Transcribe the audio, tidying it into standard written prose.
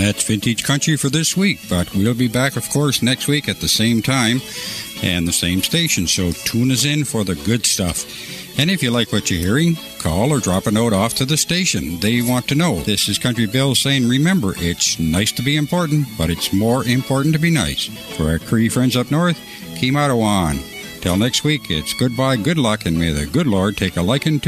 That's Vintage Country for this week, but we'll be back, of course, next week at the same time and the same station, so tune us in for the good stuff. And if you like what you're hearing, call or drop a note off to the station. They want to know. This is Country Bill saying, remember, it's nice to be important, but it's more important to be nice. For our Cree friends up north, Keem Ottawa. Till next week, it's goodbye, good luck, and may the good Lord take a liking to